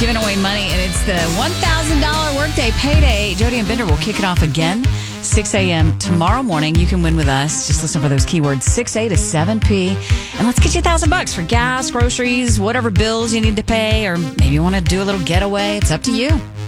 giving away money, and it's the $1,000 workday payday. Jody and Bender will kick it off again, 6 a.m. tomorrow morning. You can win with us. Just listen for those keywords, 6A to 7P. And let's get you $1,000 for gas, groceries, whatever bills you need to pay, or maybe you want to do a little getaway. It's up to you.